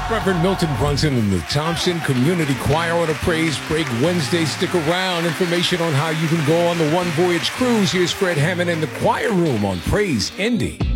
Reverend Milton Brunson and the Thompson Community Choir on a Praise Break Wednesday. Stick around. Information on how you can go on the One Voyage Cruise. Here's Fred Hammond in the choir room on Praise Indy.